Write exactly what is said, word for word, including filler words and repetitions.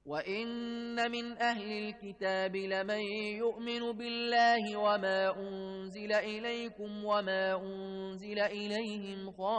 وإن من أهل الكتاب لمن يؤمن بالله وما أنزل إليكم وما أنزل إليهم